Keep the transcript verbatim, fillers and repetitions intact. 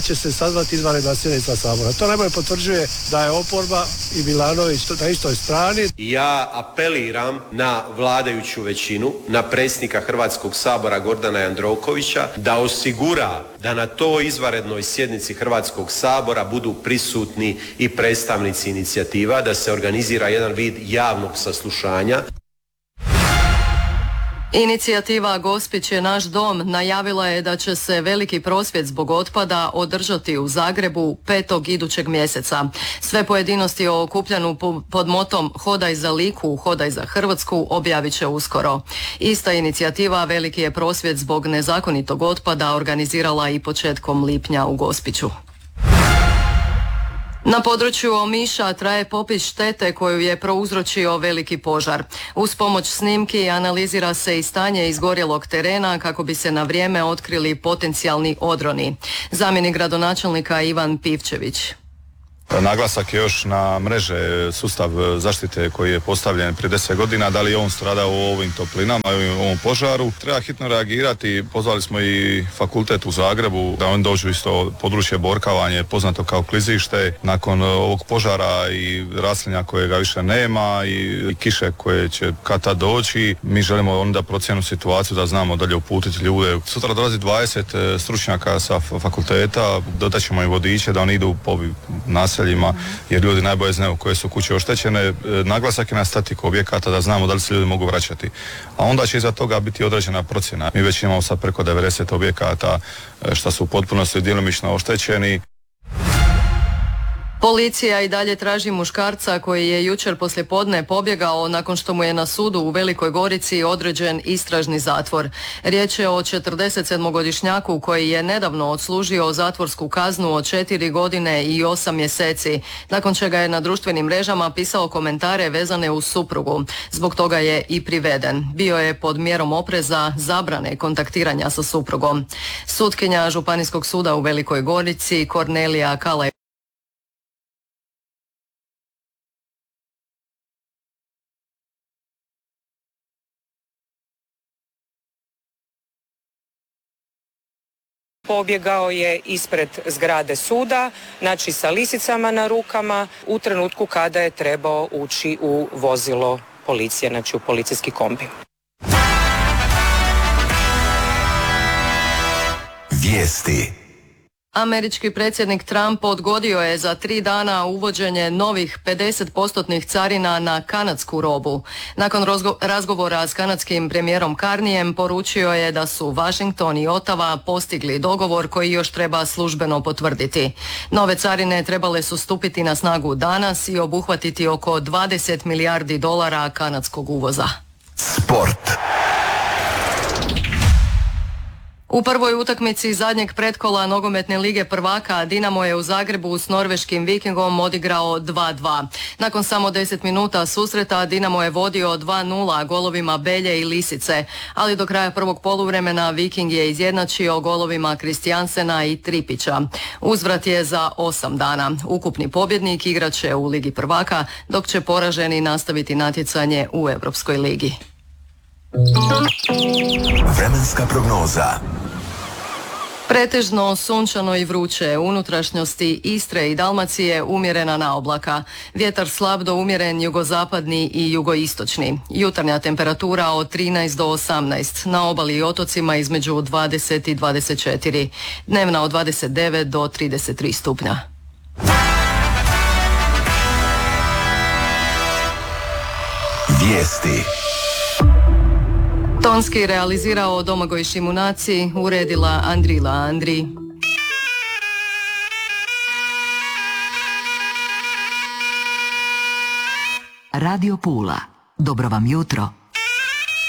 će se sazvati izvanredna sjednica Sabora. To najbolje potvrđuje da je oporba i Milanović na istoj strani. Ja apeliram na vladajuću većinu, na predsjednika Hrvatskog sabora Gordana Jandrokovića da osigura da na toj izvanrednoj sjednici Hrvatskog sabora budu prisutni i predstavnici inicijativa, da se organizira jedan vid javnog saslušanja. Inicijativa Gospić je naš dom najavila je da će se veliki prosvjed zbog otpada održati u Zagrebu petog idućeg mjeseca. Sve pojedinosti o okupljanu pod motom Hodaj za Liku, Hodaj za Hrvatsku objavit će uskoro. Ista inicijativa veliki je prosvjed zbog nezakonitog otpada organizirala i početkom lipnja u Gospiću. Na području Omiša traje popis štete koju je prouzročio veliki požar. Uz pomoć snimki analizira se i stanje izgorjelog terena kako bi se na vrijeme otkrili potencijalni odroni. Zamjenik gradonačelnika Ivan Pivčević. Naglasak je još na mreže, sustav zaštite koji je postavljen prije deset godina, da li je on stradao u ovim toplinama, u ovom požaru. Treba hitno reagirati, pozvali smo i fakultet u Zagrebu da oni dođu isto područje Borkavanje, poznato kao klizište. Nakon ovog požara i raslinja kojega više nema i, i kiše koje će kad tad doći, mi želimo onda procjenu situaciju da znamo dalje uputiti ljude. Sutra dolazi dvadeset stručnjaka sa fakulteta, dodat ćemo i vodiče da oni idu po naselju, jer ljudi najbolje znaju koje su kuće oštećene. Naglasak je na statiku objekata da znamo da li se ljudi mogu vraćati. A onda će iza toga biti određena procjena. Mi već imamo sad preko devedeset objekata što su u potpunosti djelomično oštećeni. Policija i dalje traži muškarca koji je jučer poslijepodne pobjegao nakon što mu je na sudu u Velikoj Gorici određen istražni zatvor. Riječ je o četrdesetsedmogodišnjaku koji je nedavno odslužio zatvorsku kaznu od četiri godine i osam mjeseci, nakon čega je na društvenim mrežama pisao komentare vezane uz suprugu. Zbog toga je i priveden. Bio je pod mjerom opreza zabrane kontaktiranja sa suprugom. Sutkinja Županijskog suda u Velikoj Gorici Kornelija Kala pobjegao je ispred zgrade suda, znači sa lisicama na rukama, u trenutku kada je trebao ući u vozilo policije, znači u policijski kombi. Vijesti. Američki predsjednik Trump odgodio je za tri dana uvođenje novih pedeset postotnih carina na kanadsku robu. Nakon rozgo- razgovora s kanadskim premijerom Carneyem poručio je da su Washington i Ottawa postigli dogovor koji još treba službeno potvrditi. Nove carine trebale su stupiti na snagu danas i obuhvatiti oko dvadeset milijardi dolara kanadskog uvoza. Sport. U prvoj utakmici zadnjeg pretkola nogometne lige prvaka Dinamo je u Zagrebu s norveškim Vikingom odigrao dva dva. Nakon samo deset minuta susreta Dinamo je vodio dva nula golovima Belje i Lisice, ali do kraja prvog poluvremena Viking je izjednačio golovima Kristijansena i Tripića. Uzvrat je za osam dana. Ukupni pobjednik igraće u ligi prvaka, dok će poraženi nastaviti natjecanje u Europskoj ligi. Vremenska prognoza. Pretežno sunčano i vruće, unutrašnjosti Istre i Dalmacije umjerena naoblaka. Vjetar slab do umjeren jugozapadni i jugoistočni. Jutarnja temperatura od trinaest do osamnaest, na obali i otocima između dvadeset i dvadeset četiri. Dnevna od dvadeset devet do trideset tri stupnja. Vijesti. Tonski realizirao Domagoj Šimunaci, uredila Andrila Andri. Radio Pula. Dobro vam jutro.